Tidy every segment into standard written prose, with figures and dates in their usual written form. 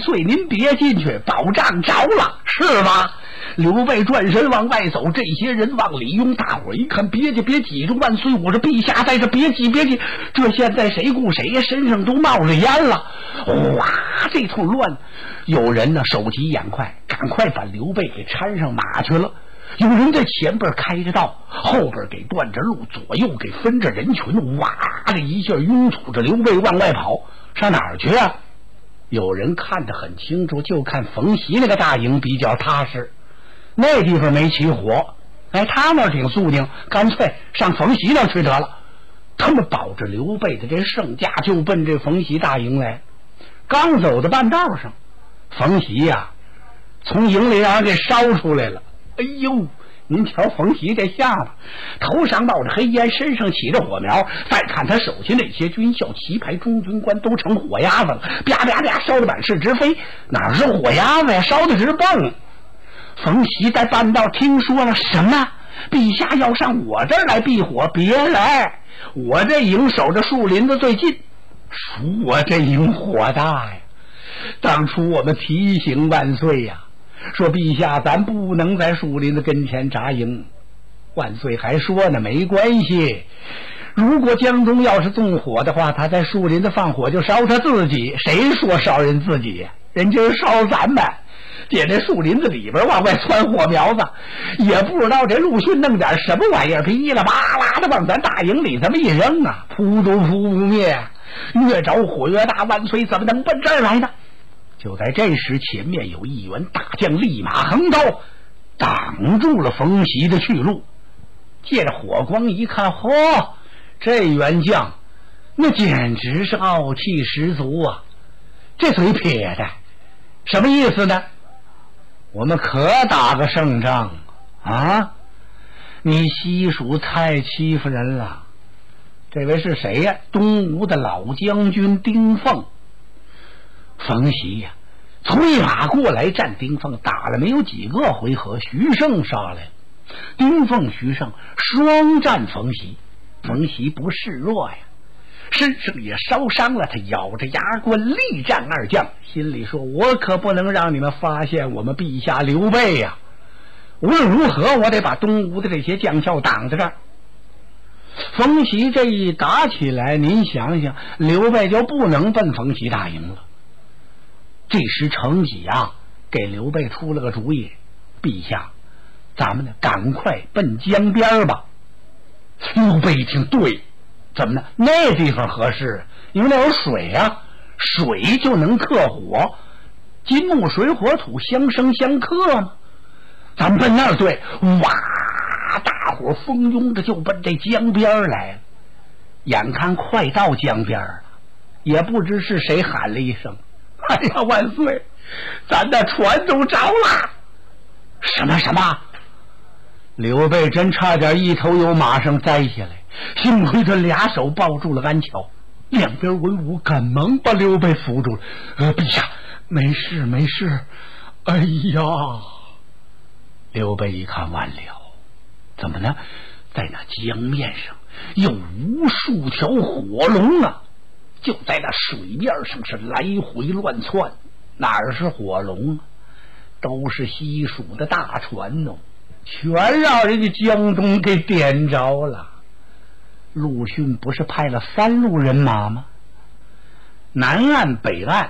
岁，您别进去，保障着了，是吧？刘备转身往外走，这些人往里拥，大伙一看，别急，别挤着万岁！我说陛下在这，别挤，别挤！这现在谁顾谁呀？身上都冒着烟了，哇！这通乱，有人呢手急眼快，赶快把刘备给搀上马去了。有人在前边开着道，后边给断着路，左右给分着人群，哇的一下拥簇着刘备往外跑，上哪儿去啊？有人看得很清楚，就看冯习那个大营比较踏实，那地方没起火，哎，他那挺肃静，干脆上冯习那去得了。他们保着刘备的这圣驾，就奔这冯习大营来。刚走到半道上，冯习呀，从营里让人给烧出来了。哎呦，您瞧冯习这下巴，头上冒着黑烟，身上起着火苗，再看他手下那些军校旗牌中军官都成火鸭子了，啪啪啪烧得满室直飞，哪是火鸭子呀，烧的直蹦。冯习在半道听说了，什么？陛下要上我这儿来避火？别来，我这营守着树林子最近，属我这营火大呀。当初我们提醒万岁呀，说陛下咱不能在树林子跟前扎营，万岁还说呢，没关系，如果江东要是纵火的话，他在树林子放火就烧他自己，谁说烧人自己呀？人家是烧咱们，借这树林子里边往外窜火苗子，也不知道这陆逊弄点什么玩意儿，噼里啪啦的往咱大营里这么一扔啊，扑都扑不灭，越着火越大，万岁怎么能奔这儿来呢？就在这时，前面有一员大将立马横刀挡住了冯习的去路。借着火光一看，嚯，这员将那简直是傲气十足啊！这嘴撇的什么意思呢？我们可打个胜仗啊！你西蜀太欺负人了。这位是谁呀？东吴的老将军丁奉。冯习呀，催马过来战丁奉，打了没有几个回合，徐盛杀来了。丁奉、徐盛双战冯习，冯习不示弱呀，身上也烧伤了，他咬着牙关力战二将，心里说：我可不能让你们发现我们陛下刘备呀！无论如何，我得把东吴的这些将校挡在这儿。冯习这一打起来，您想想，刘备就不能奔冯习大营了。这时程济啊给刘备出了个主意，陛下，咱们呢赶快奔江边吧。刘备一听，对，怎么呢？那地方合适，因为那有水啊，水就能克火，金木水火土相生相克嘛。咱们奔那儿，对，哇，大伙蜂拥着就奔这江边来了。眼看快到江边了，也不知是谁喊了一声：哎呀，万岁，咱的船都着了！什么什么？刘备真差点一头由马上栽下来，幸亏他俩手抱住了鞍桥，两边文武赶忙把刘备扶住了。陛下，没事没事。哎呀！刘备一看完了，怎么呢？在那江面上有无数条火龙啊，就在那水面上是来回乱窜。哪儿是火龙啊？都是西蜀的大船哦，全让人家江东给点着了。陆逊不是派了3路人马吗？南岸北岸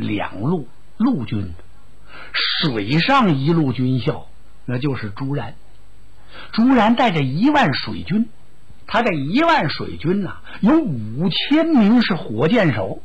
2路陆军，水上1路军校，那就是朱然。朱然带着1万水军，他这1万水军啊，有5000名是火箭手。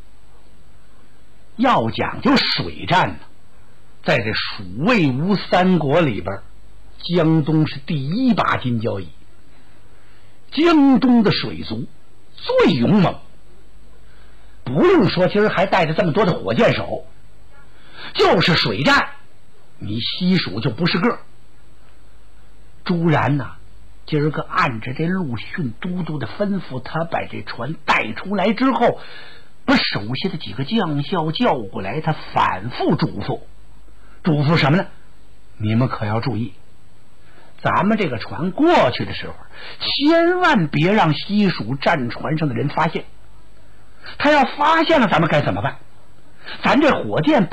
要讲究水战呢，在这蜀魏吴3国里边，江东是第1把金交椅。江东的水族最勇猛，不用说今儿还带着这么多的火箭手，就是水战你西蜀就不是个。朱然呐，今儿个按着这陆逊都督的吩咐，他把这船带出来之后，把手下的几个将校叫过来，他反复嘱咐什么呢？你们可要注意，咱们这个船过去的时候，千万别让西蜀战船上的人发现，他要发现了咱们该怎么办？咱这火箭